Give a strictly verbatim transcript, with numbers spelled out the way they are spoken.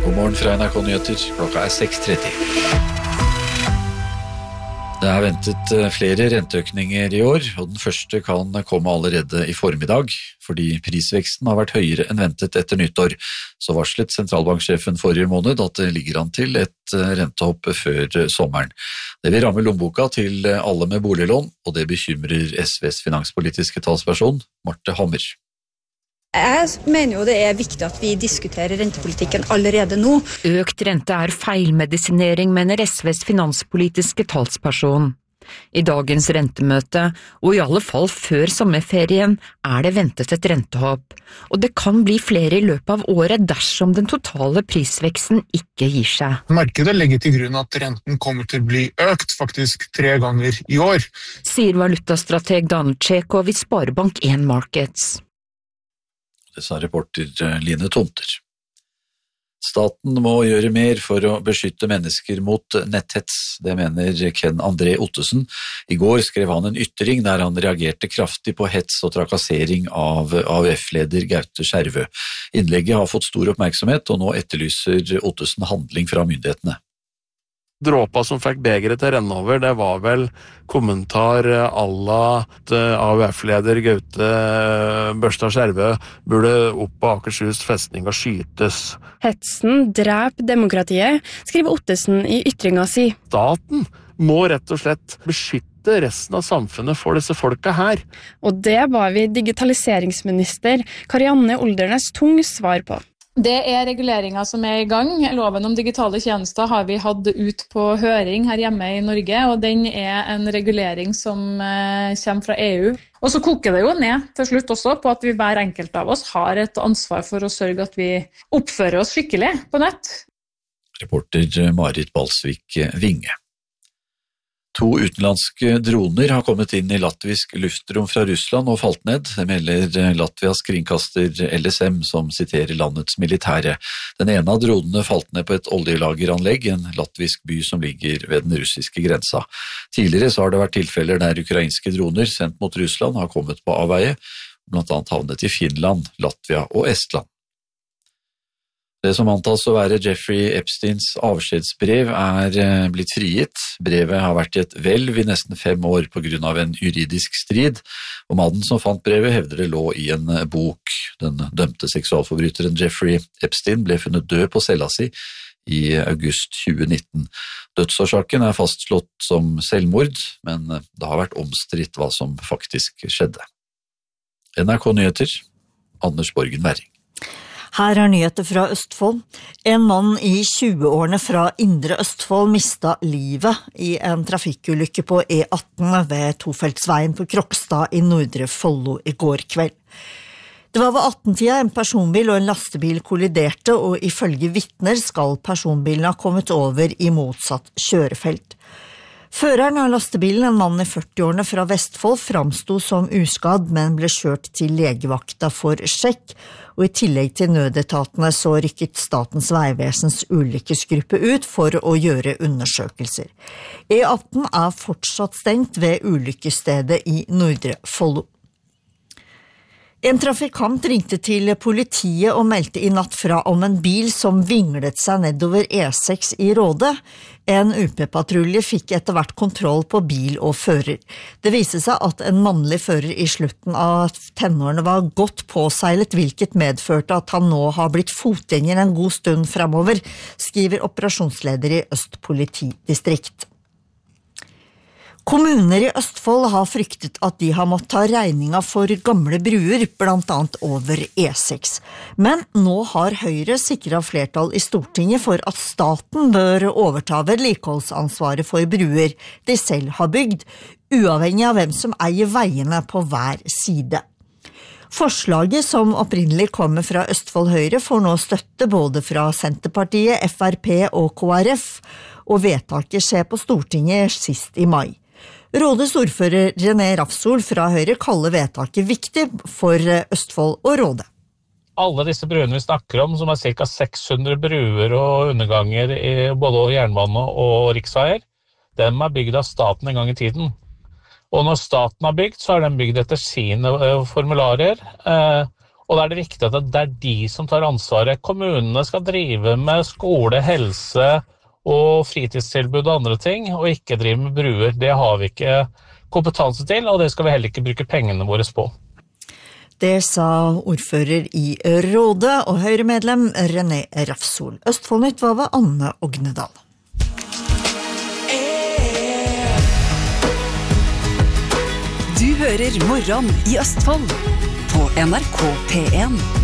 God morgen fra N R K Nyheter, klokka er seks tretti. Det er ventet flere renteøkninger i år, og den første kan komme allerede i formiddag, fordi prisveksten har vært høyere enn ventet etter nyttår. Så varslet sentralbanksjefen forrige måned at det ligger an til et rentehopp før sommeren. Det vil ramme lommeboka til alle med boliglån, og det bekymrer S Vs finanspolitiske talsperson, Marte Hammer. Jeg mener jo det er viktig at vi diskuterer rentepolitikken allerede nå. Økt rente er feilmedisinering, mener S Vs finanspolitiske talsperson. I dagens rentemøte, og i alle fall før sommerferien, er det ventet et rentehopp, og det kan bli flere i løpet av året dersom den totale prisveksten ikke gir seg. Markedet legger til grunn at renten kommer til å bli økt, faktisk tre ganger i år. Sier valutastrateg Donald Chekhov i Sparebank en Markets. Det sa reporter Line Tomter. Staten må gjøre mer for å beskytte mennesker mot netthets, det mener Ken André Ottesen. I går skrev han en ytring der han reagerte kraftig på hets og trakassering av A U F-leder Gaute Skjervø. Innlegget har fått stor oppmerksomhet, og nå etterlyser Ottesen handling fra myndighetene. Dråpa som fikk begeret til å renne over, det var vel kommentar à la at A U F-leder Gaute Børstad Skjervø burde opp på Akershus festning og skytes. Hetsen drep demokratiet, skriver Ottesen i ytringa si. Staten må rett og slett beskytte resten av samfunnet for disse folka her. Og det ba vi digitaliseringsminister Karianne Oldernes Tung svar på. Det er reguleringer som er i gang. Loven om digitale tjenester har vi hatt ut på høring her hjemme i Norge, og den er en regulering som eh, kommer fra E U. Og så koker det jo ned til slutt også på at vi hver enkelt av oss har et ansvar for å sørge at vi oppfører oss skikkelig på nett. Reporter Marit Balsvik Vinge. To utenlandske droner har kommet inn i latvisk luftrom fra Russland og falt ned, det melder Latvias kringkaster L S M, som siterer landets militære. Den ene av dronene falt ned på et oljelageranlegg i en latvisk by som ligger ved den russiske grensa. Tidligere så har det vært tilfeller der ukrainske droner sendt mot Russland har kommet på avveie, blant annet havnet i Finland, Latvia og Estland. Det som antas å være Jeffrey Epsteins avskjedsbrev er blitt frigitt. Brevet har vært i et hvelv i nesten fem år på grunn av en juridisk strid, og mannen som fant brevet hevder det lå i en bok. Den dømte seksualforbryteren Jeffrey Epstein ble funnet død på cella si i august tjue nitten. Dødsårsaken er fastslått som selvmord, men det har vært omstridt hva som faktisk skjedde. N R K Nyheter, Anders Borgen Werring. Her er nyheter fra Østfold. En mann i tjueårene fra Indre Østfold mistet livet i en trafikkulykke på E atten ved Tofeltsveien på Krokstad i Nordre Follo i går kveld. Det var ved atten-tida en personbil og en lastebil kolliderte, og ifølge vitner skal personbilen ha kommet over i motsatt kjørefelt. Føreren av lastebilen, en mann i førtiårene fra Vestfold, framstod som uskadd, men ble kjørt til legevakta for sjekk, og i tillegg til nødetatene så rykket Statens vegvesens ulykkesgruppe ut for å gjøre undersøkelser. E atten er fortsatt stengt ved ulykkesstedet i Nordre Follo. En trafikant ringte til politiet og meldte i natt fra om en bil som vinglet seg nedover E seks i Råde. En U P-patrulje fikk etter hvert kontroll på bil og fører. Det viste seg at en mannlig fører i slutten av tenårene var godt påseilet, hvilket medførte at han nå har blitt fotgjenger en god stund fremover, skriver operasjonsleder i Øst politidistrikt. Kommuner i Østfold har fryktet at de har måttet ta regninga for gamle bruer, blant annet over E seks. Men nå har Høyre sikret flertall i Stortinget for at staten bør overta vedlikeholdsansvaret for bruer de selv har bygd, uavhengig av hvem som eier veiene på hver side. Forslaget som opprinnelig kommer fra Østfold Høyre får nå støtte både fra Senterpartiet, F R P og K R F, og vedtaket skjer på Stortinget sist i mai. Rådets ordfører René Rafsol fra Høyre kaller vedtaket viktig for Østfold og Råde. Alle disse bruene vi snakker om, som er ca. seks hundre bruer og underganger i både jernbane og riksveier, dem er bygd av staten en gang i tiden. Og når staten har bygd, så er den bygd etter sine formularer, Og da er det viktig at det er de som tar ansvaret. Kommunene skal drive med skole, helse og fritidstilbud og andre ting, og ikke drive med bruer. Det har vi ikke kompetanse til, og det skal vi heller ikke bruke pengene våre på. Det sa ordfører i Råde og Høyre-medlem René Rafsol. Østfoldnytt var ved Anne Ognedal. Du hører Morgen i Østfold på N R K P en.